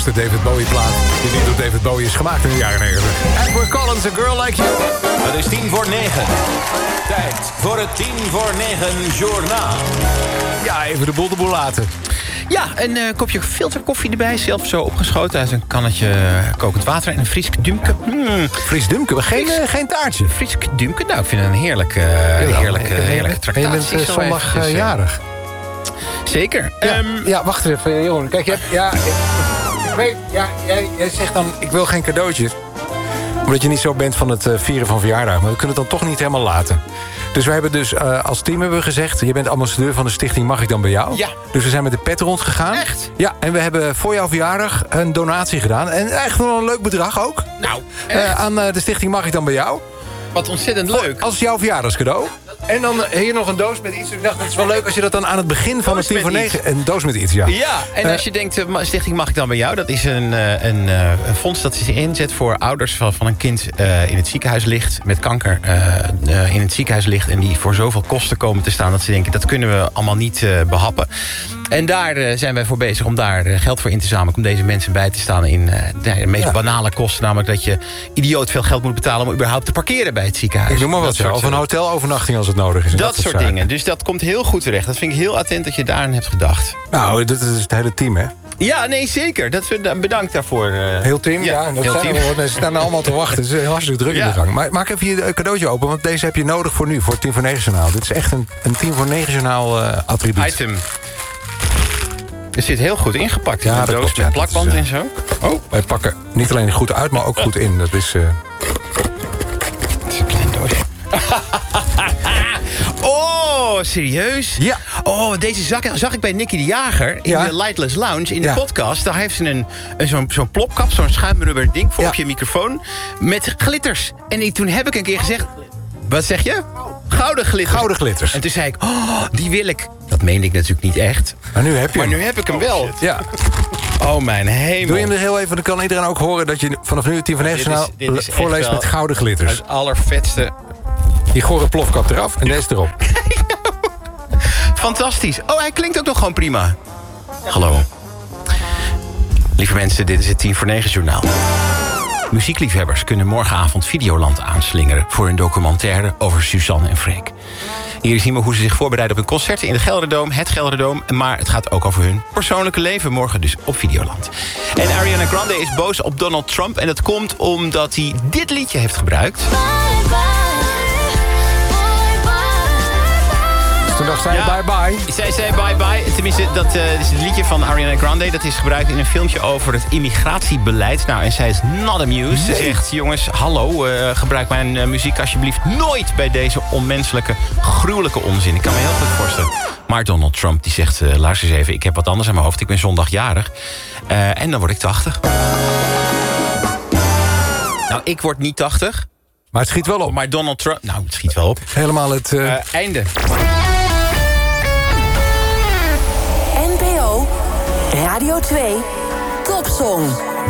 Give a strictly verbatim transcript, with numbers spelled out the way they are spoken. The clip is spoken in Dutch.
eerste David Bowie plaat die niet door David Bowie is gemaakt in de jaren negentig. Edward Collins, A Girl Like You. Het is tien voor negen. Tijd voor het tien voor negen journaal. Ja, even de boel de boel laten. Ja, een uh, kopje filterkoffie erbij. Zelf zo opgeschoten uit een kannetje kokend water. En een Friesk Dumke. Mm. Fries Dumke, geen, uh, geen taartje. Friesk Dumke, nou, ik vind het een heerlijk, uh, heerlijk, uh, heerlijke tractatie. En je bent uh, zondag uh, jarig. Zeker. Ja, um, ja, wacht even, Jeroen. Kijk, je hebt, ja, ik, ik weet, ja, jij, jij zegt dan, ik wil geen cadeautjes. Omdat je niet zo bent van het uh, vieren van verjaardag. Maar we kunnen het dan toch niet helemaal laten. Dus we hebben dus uh, als team hebben we gezegd... je bent ambassadeur van de stichting Mag ik dan bij jou? Ja. Dus we zijn met de pet rondgegaan. Echt? Ja, en we hebben voor jouw verjaardag een donatie gedaan. En echt wel een leuk bedrag ook. Nou, uh, aan uh, de stichting Mag ik dan bij jou? Wat ontzettend leuk. Als jouw verjaardagscadeau. En dan hier nog een doos met iets. Ik dacht, het is wel leuk als je dat dan aan het begin van het tien voor negen... Een doos met iets, ja. Ja, en als je uh, denkt, uh, Stichting Mag ik dan bij jou... dat is een, uh, een, uh, een fonds dat zich inzet voor ouders... van, van een kind uh, in het ziekenhuis ligt... met kanker uh, uh, in het ziekenhuis ligt... en die voor zoveel kosten komen te staan... dat ze denken, dat kunnen we allemaal niet uh, behappen. En daar uh, zijn wij voor bezig om daar uh, geld voor in te zamelen... om deze mensen bij te staan in uh, de meest ja. banale kosten... namelijk dat je idioot veel geld moet betalen... om überhaupt te parkeren bij het ziekenhuis. Ik noem maar wat, ja. Of een hotelovernachting als het nodig is. Dat, dat soort zaken. dingen. Dus dat komt heel goed terecht. Dat vind ik heel attent dat je daaraan hebt gedacht. Nou, dit is het hele team, hè? Ja, nee, zeker. Dat, bedankt daarvoor. Uh... Heel team, ja. ja dat heel zijn team. We, ze staan er allemaal te wachten. Het is hartstikke druk ja. in de gang. Maar maak even je cadeautje open, want deze heb je nodig voor nu. Voor het tien voor negen journaal. Dit is echt een, een tien voor negen journaal uh, attribuut. Item. Er zit heel goed ingepakt. Ja, in de doos klopt, met ja, plakband is, uh, en zo. Oh, wij pakken niet alleen goed uit, maar ook goed in. Dat is... Uh... Het is een klein doosje. Oh, serieus? Ja. Oh, deze zak, zag ik bij Nicky de Jager in ja. de Lightless Lounge in de ja. podcast. Daar heeft ze een, een, zo'n zo'n plopkap, zo'n schuimrubber ding voor ja. op je microfoon. Met glitters. En ik, toen heb ik een keer gezegd... Wat zeg je? Gouden glitters. Gouden glitters. En toen zei ik, oh, die wil ik. Dat meende ik natuurlijk niet echt. Maar nu heb je maar hem. nu heb ik hem wel. Oh, ja. Oh, mijn hemel. Doe je hem er heel even, dan kan iedereen ook horen... dat je vanaf nu het tien van negen journaal voorleest met gouden glitters. Het allervetste. Die gore plofkap eraf en deze erop. Fantastisch. Oh, hij klinkt ook nog gewoon prima. Hallo. Lieve mensen, dit is het tien voor negen journaal. Muziekliefhebbers kunnen morgenavond Videoland aanslingeren... voor een documentaire over Suzanne en Freek. Hier zien we hoe ze zich voorbereiden op een concert in de Gelderdoom, het Gelderdoom. Maar het gaat ook over hun persoonlijke leven, morgen dus op Videoland. En Ariana Grande is boos op Donald Trump. En dat komt omdat hij dit liedje heeft gebruikt. Toen dacht zij ja, bye bye. Zij zei bye bye. Tenminste, dat uh, is het liedje van Ariana Grande. Dat is gebruikt in een filmpje over het immigratiebeleid. Nou, en zij is not amused. Nee. Ze zegt, jongens, hallo, uh, gebruik mijn uh, muziek alsjeblieft nooit... bij deze onmenselijke, gruwelijke onzin. Ik kan me heel goed voorstellen. Maar Donald Trump die zegt, uh, luister eens even... ik heb wat anders aan mijn hoofd, ik ben zondag jarig. Uh, en dan word ik tachtig. Nou, ik word niet tachtig. Maar het schiet wel op. Maar Donald Trump... Nou, het schiet wel op. Helemaal het... Uh... Uh, einde. N P O Radio twee Topsong.